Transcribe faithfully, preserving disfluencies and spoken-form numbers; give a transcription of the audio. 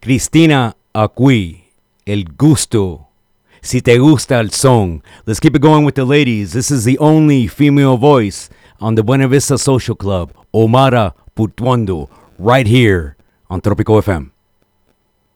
Cristina Acui, El Gusto. Si te gusta el son. Let's keep it going with the ladies. This is the only female voice on the Buena Vista Social Club, Omara Putuando, right here on Tropico F M.